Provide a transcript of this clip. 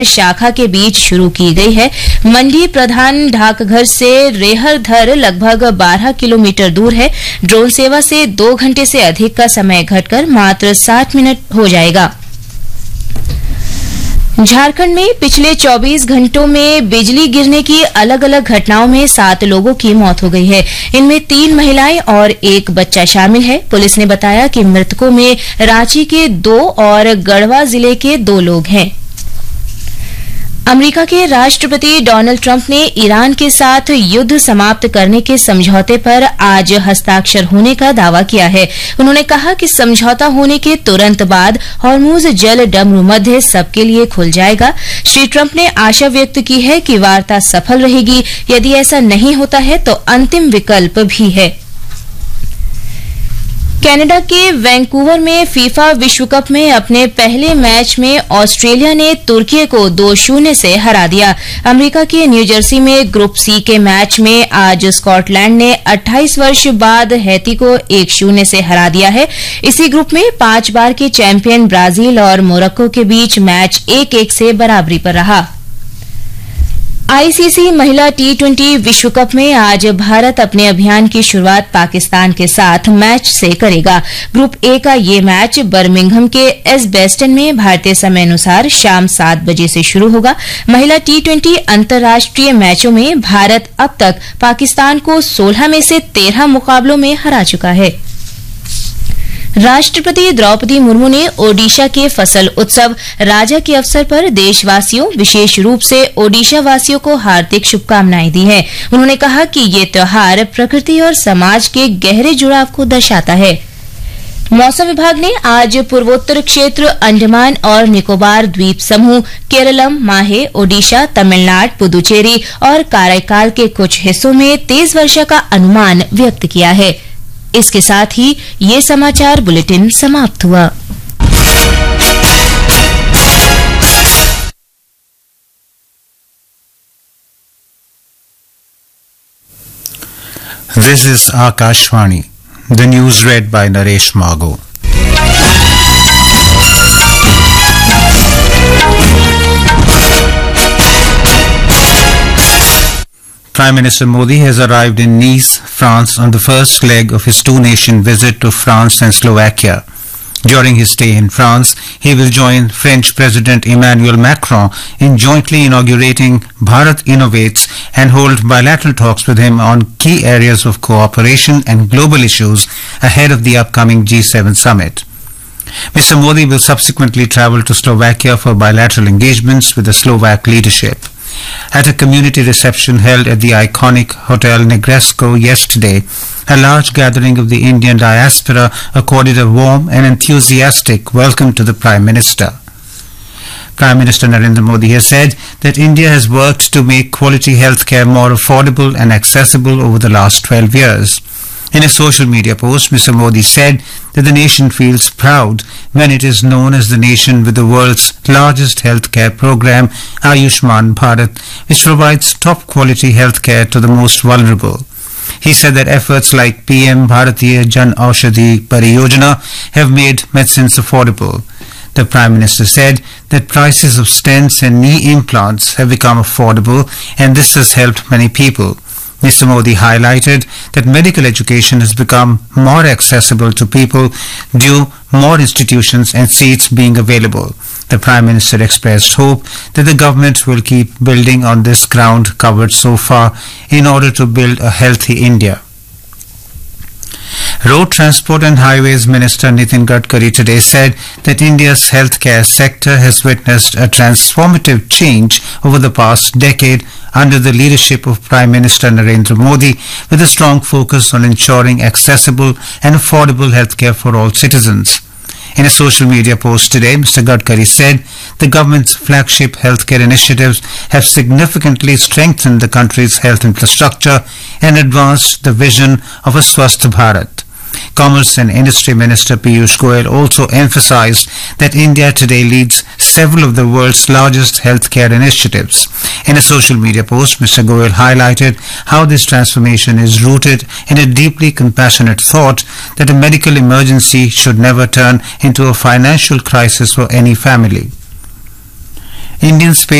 शाखा के बीच शुरू की गई है। मंडी प्रधान डाकघर से रेहरधर लगभग 12 किलोमीटर दूर है। ड्रोन सेवा से 2 घंटे से अधिक का समय घटकर मात्र 60 मिनट हो जाएगा। झारखंड में पिछले 24 घंटों में बिजली गिरने की अलग अलग घटनाओं में 7 लोगों की मौत हो गई है। इनमें 3 महिलाएं और 1 बच्चा शामिल है। पुलिस ने बताया कि मृतकों में रांची के 2 और गढ़वा जिले के 2 लोग हैं। अमेरिका के राष्ट्रपति डोनाल्ड ट्रंप ने ईरान के साथ युद्ध समाप्त करने के समझौते पर आज हस्ताक्षर होने का दावा किया है। उन्होंने कहा कि समझौता होने के तुरंत बाद हॉर्मुज जल डमरू मध्य सबके लिए खुल जाएगा। श्री ट्रंप ने आशा व्यक्त की है कि वार्ता सफल रहेगी। यदि ऐसा नहीं होता है तो अंतिम विकल्प भी है। कनाडा के वैंकूवर में फीफा विश्व कप में अपने पहले मैच में ऑस्ट्रेलिया ने तुर्की को 2-0 से हरा दिया। अमेरिका के न्यू जर्सी में ग्रुप सी के मैच में आज स्कॉटलैंड ने 28 वर्ष बाद हैती को 1-0 से हरा दिया है। इसी ग्रुप में 5 बार के चैंपियन ब्राजील और मोरक्को के बीच मैच 1-1 से बराबरी पर रहा। आईसीसी महिला टी20 विश्व कप में आज भारत अपने अभियान की शुरुआत पाकिस्तान के साथ मैच से करेगा। ग्रुप ए का ये मैच बर्मिंघम के एजबेस्टन में भारतीय समय अनुसार शाम 7 बजे से शुरू होगा। महिला टी20 अंतर्राष्ट्रीय मैचों में भारत अब तक पाकिस्तान को 16 में से 13 मुकाबलों में हरा चुका है। राष्ट्रपति द्रौपदी मुर्मू ने ओडिशा के फसल उत्सव राजा के अवसर पर देशवासियों, विशेष रूप से ओडिशा वासियों को हार्दिक शुभकामनाएं दी हैं। उन्होंने कहा कि ये त्योहार प्रकृति और समाज के गहरे जुड़ाव को दर्शाता है। मौसम विभाग ने आज पूर्वोत्तर क्षेत्र, अंडमान और निकोबार द्वीप समूह, केरलम, माहे, ओडिशा, तमिलनाडु, पुदुचेरी और काराइकाल के कुछ हिस्सों में तेज वर्षा का अनुमान व्यक्त किया है। इसके साथ ही ये समाचार बुलेटिन समाप्त हुआ। This is Akashvani. The news read by Naresh Mago. Prime Minister Modi has arrived in Nice, France on the first leg of his two-nation visit to France and Slovakia. During his stay in France, he will join French President Emmanuel Macron in jointly inaugurating Bharat Innovates and hold bilateral talks with him on key areas of cooperation and global issues ahead of the upcoming G7 summit. Mr. Modi will subsequently travel to Slovakia for bilateral engagements with the Slovak leadership. At a community reception held at the iconic Hotel Negresco yesterday, a large gathering of the Indian diaspora accorded a warm and enthusiastic welcome to the Prime Minister. Prime Minister Narendra Modi has said that India has worked to make quality healthcare more affordable and accessible over the last 12 years. In a social media post, Mr. Modi said that the nation feels proud when it is known as the nation with the world's largest healthcare program, Ayushman Bharat, which provides top-quality healthcare to the most vulnerable. He said that efforts like PM Bharatiya Jan Aushadhi Pariyojana have made medicines affordable. The Prime Minister said that prices of stents and knee implants have become affordable, and this has helped many people. Mr. Modi highlighted that medical education has become more accessible to people due more institutions and seats being available. The Prime Minister expressed hope that the government will keep building on this ground covered so far in order to build a healthy India. Road Transport and Highways Minister Nitin Gadkari today said that India's healthcare sector has witnessed a transformative change over the past decade under the leadership of Prime Minister Narendra Modi, with a strong focus on ensuring accessible and affordable healthcare for all citizens. In a social media post today, Mr. Gadkari said the government's flagship healthcare initiatives have significantly strengthened the country's health infrastructure and advanced the vision of a Swasth Bharat. Commerce and Industry Minister Piyush Goyal also emphasized that India today leads several of the world's largest healthcare initiatives. In a social media post, Mr. Goyal highlighted how this transformation is rooted in a deeply compassionate thought that a medical emergency should never turn into a financial crisis for any family. Indian space